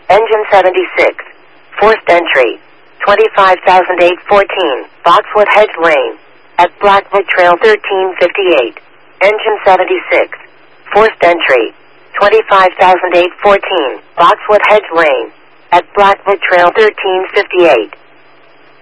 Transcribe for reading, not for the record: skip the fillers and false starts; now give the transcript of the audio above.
Engine 76. Forced entry. 25,814. Boxwood Hedge Lane. At Blackwood Trail 1358. Engine 76. Forced entry. 25,814. Boxwood Hedge Lane. At Blackwood Trail 1358.